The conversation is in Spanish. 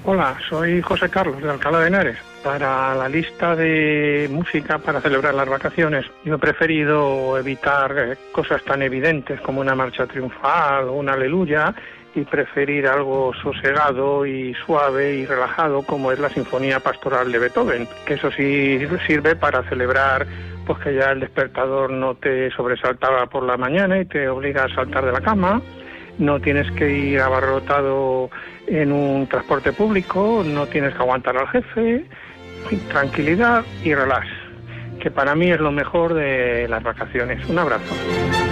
Hola, soy José Carlos de Alcalá de Henares. Para la lista de música para celebrar las vacaciones, yo he preferido evitar cosas tan evidentes como una marcha triunfal o una aleluya y preferir algo sosegado y suave y relajado como es la Sinfonía Pastoral de Beethoven, que eso sí sirve para celebrar pues que ya el despertador no te sobresaltaba por la mañana y te obliga a saltar de la cama. No tienes que ir abarrotado en un transporte público, no tienes que aguantar al jefe, tranquilidad y relax, que para mí es lo mejor de las vacaciones. Un abrazo.